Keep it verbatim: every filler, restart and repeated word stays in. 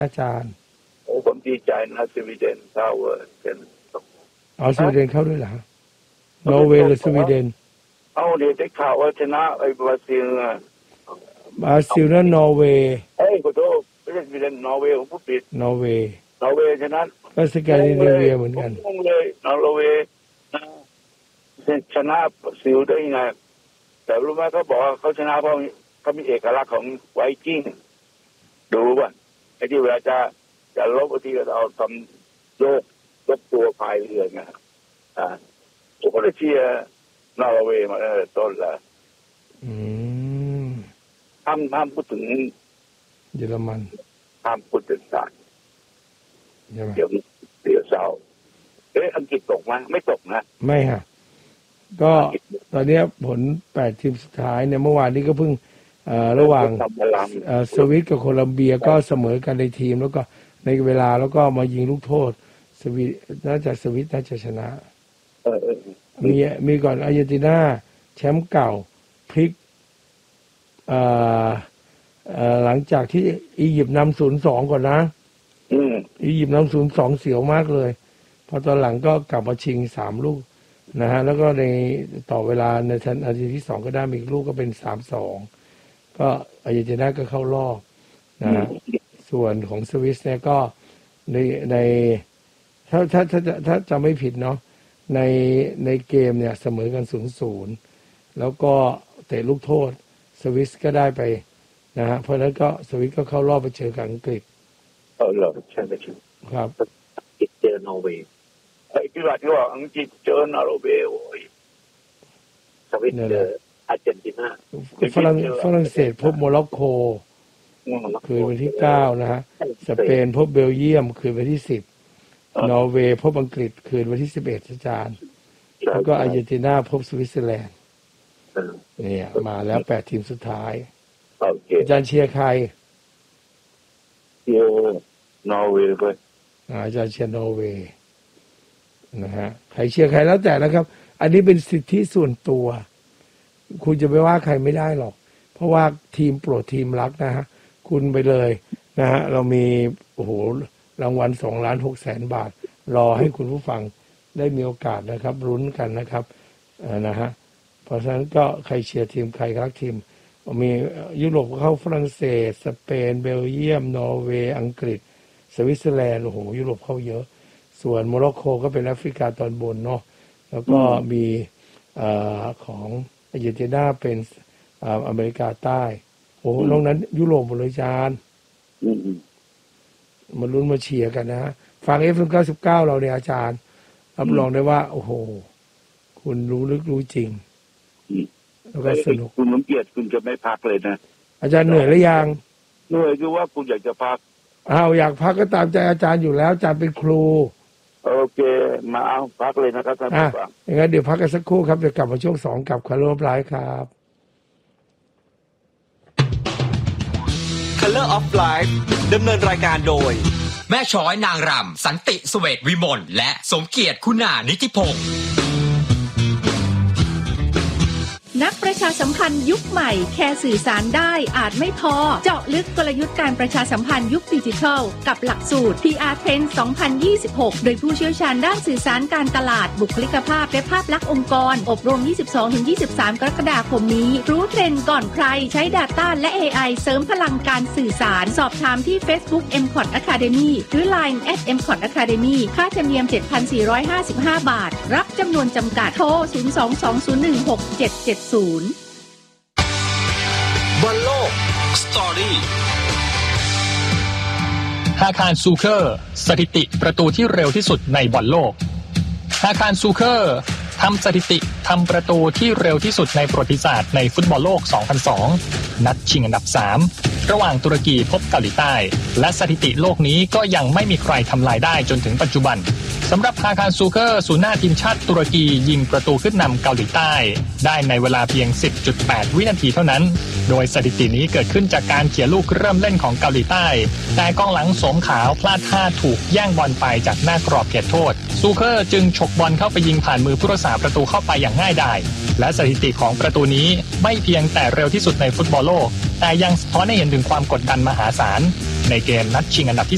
อาจารย์โอ้ผมดีใจนะสวีเดนเข้าเป็นอ๋อสวีเดนเข้าด้วยเหรอนอร์เวย์หรือสวีเดนเอาเดี๋ยวได้ข่าวว่าชนะไอ้บราซิลนะบราซิลนั่นนอร์เวย์เอ้ยขอโทษไม่ใช่สวีเดนนอร์เวย์ผมพูดผิดนอร์เวย์นอร์เวย์ชนะก็สแกนดิเนเวียเหมือนกันงงเลยนอร์เวย์ชนะบราซิลได้ไงแต่รู้ไหมเขาบอกเขาชนะเพราะเขามีเอกลักษณ์ของไวกิ้งดูป่ะไอ้ที่เวลาจะจะลบบางทีเราเอาทำโยกยกตัวพายเรือไงอ่าผมก็เลยเชียร์นอร์เวย์มาตั้งแต่ต้นแล้วอืมห้ามห้ามพูดถึงเยอรมันห้ามพูดถึงศาสตร์เดี๋ยวเดี๋ยวเศร้าเอ๊ะอังกฤษตกไหมไม่ตกนะไม่ฮะก็ตอนนี้ผลแปดทีมสุดท้ายเนี่ยเมื่อวานนี้ก็เพิ่งระหว่างสวิตกับโคลัมเบียก็เสมอกันในทีมแล้วก็ในเวลาแล้วก็มายิงลูกโทษสวิตน่าจะสวิตน่าจะชนะมีมีก่อนอาร์เจนตินาแชมป์เก่าพลิกหลังจากที่อียิปต์นำศูนย์สองก่อนนะอียิปต์นำศูนย์สองเสียวมากเลยพอตอนหลังก็กลับมาชิงสามลูกนะฮะแล้วก็ในต่อเวลาในทันนาทีที่สองก็ได้อีกลูกก็เป็นสามสองก็อาร์เจนตินาก็เข้ารอบนะฮะส่วนของสวิสเนี่ยก็ในในถ้าถ้าถ้าถ้าจำไม่ผิดเนาะในในเกมเนี่ยเสมอกันศูนย์ศูนย์แล้วก็เตะลูกโทษสวิสก็ได้ไปนะฮะเพราะนั้นก็สวิสก็เข้ารอบไปเจอกับอังกฤษเออเหรอใช่ไหมครับเจอนอร์เวย์ไอ้ที่ว่าที่ว่าอังกฤษเจอนอร์เวย์โอ้ยสวิตเจออาร์เจนตินาฝรั่งฝรั่งเศสพบโมร็อกโกคืนวันที่เก้านะฮะสเปนพบเบลเยียมคืนวันที่สิบนอร์เวย์พบอังกฤษคืนวันที่สิบเอ็ดอาจารย์แล้วก็อาร์เจนตินาพบสวิตเซอร์แลนด์เนี่ยมาแล้วแปดทีมสุดท้ายอาจารย์เชียร์ใครเชียร์นอร์เวย์ไปอาจารย์เชียร์นอร์เวย์นะฮะใครเชียร์ใครแล้วแต่นะครับอันนี้เป็นสิทธิส่วนตัวคุณจะไปว่าใครไม่ได้หรอกเพราะว่าทีมโปรดทีมรักนะฮะคุณไปเลยนะฮะเรามีโอ้โหรางวัลสองล้านหกแสนบาทรอให้คุณผู้ฟังได้มีโอกาสนะครับลุ้นกันนะครับนะฮะเพราะฉะนั้นก็ใครเชียร์ทีมใครรักทีมมียุโรปก็เข้าฝรั่งเศสสเปนเบลเยียมนอร์เวย์อังกฤษสวิตเซอร์แลนด์โอ้โหยุโรปเข้าเยอะส่วนโมร็อกโกก็เป็นแอฟริกาตอนบนเนาะแล้วก็มีอ่าของอาร์เจนตินาเป็นอ่าอเมริกาใต้โอ้นอกนั้นยุโรปหมดเลยจานมาลุ้นมาเชียร์กันนะฮะฟัง เอฟ เอ็ม เก้าสิบเก้าเราเนี่ยอาจารย์รับรองได้ว่าโอ้โหคุณรู้ลึกรู้จริงแล้วก็สนุกคุณน้ำเกียรติคุณจะไม่พักเลยนะอาจารย์เหนื่อยหรือยังเหนื่อยคือว่าคุณอยากจะพักอ้าวอยากพักก็ตามใจอาจารย์อยู่แล้วอาจารย์เป็นครูโอเคมาเอาพักเลยนะครับท่านผู้ฟังอย่างนั้นเดี๋ยวพักกันสักครู่ครับเดี๋ยวกลับมาช่วงสองกับคาร์โลไลฟ์ครับ Color of Life ดำเนินรายการโดยแม่ช้อยนางรำสันติเสวตวิมลและสมเกียรติคุณานิติพงศ์นักประชาสัมพันธ์ยุคใหม่แค่สื่อสารได้อาจไม่พอเจาะลึกกลยุทธ์การประชาสัมพันธ์ยุคดิจิทัลกับหลักสูตร พี อาร์ Trend สองพันยี่สิบหก โดยผู้เชี่ยวชาญด้านสื่อสารการตลาดบุคลิกภาพและภาพลักษณ์องค์กรอบรม ยี่สิบสองถึงยี่สิบสาม กรกฎาคมนี้รู้เทรนด์ก่อนใครใช้ Data และ เอ ไอ เสริมพลังการสื่อสารสอบถามที่ Facebook เอ็ม ซี โอ ที Academy หรือ ไลน์ แอท เอ็ม ซี โอ ที Academy ค่าธรรมเนียม เจ็ดพันสี่ร้อยห้าสิบห้า บาทรับจำนวนจำกัดโทรศูนย์ สอง สอง ศูนย์ หนึ่ง หก เจ็ด เจ็ด ศูนย์บอลโลกสตอรี่ฮาคารซูเคอร์สถิติประตูที่เร็วที่สุดในบอลโลกฮาคารซูเคอร์ทำสถิติทำประตูที่เร็วที่สุดในประวัติศาสตร์ในฟุตบอลโลกสองพันสองนัดชิงอันดับสามระหว่างตุรกีพบเกาหลีใต้และสถิติโลกนี้ก็ยังไม่มีใครทำลายได้จนถึงปัจจุบันสำหรับฮาคารซูเคอร์ศูนย์หน้าทีมชาติตุรกียิงประตูขึ้นนำเกาหลีใต้ได้ในเวลาเพียง สิบจุดแปด วินาทีเท่านั้นโดยสถิตินี้เกิดขึ้นจากการเขี่ยลูกเริ่มเล่นของเกาหลีใต้แต่กองหลังสวมขาวพลาดท่าถูกแย่งบอลไปจากหน้ากรอบเขตโทษซูเคอร์จึงฉกบอลเข้าไปยิงผ่านมือผู้รักษาประตูเข้าไปอย่างง่ายดายและสถิติของประตูนี้ไม่เพียงแต่เร็วที่สุดในฟุตบอลโลกแต่ยังสะท้อนให้เห็นถึงความกดดันมหาศาลในเกมนัดชิงอันดับที่